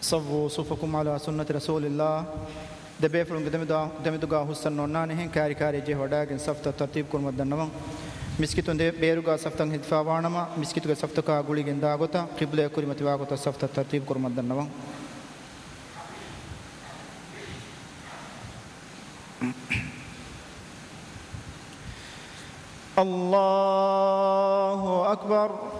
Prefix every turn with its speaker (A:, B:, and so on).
A: صفوا صفكم على سنة رسول الله دبي فرون دمدوغا حسن نونان هن كاري كاري جه وداغن صفت ترتيب كور مدنوا مسكيتون دي بيروغا صفتن هدفا وانما مسكيتوغا صفتكا غولي گندا غوتا قبله كوري متوا غوتا صفت ترتيب كور مدنوا الله أكبر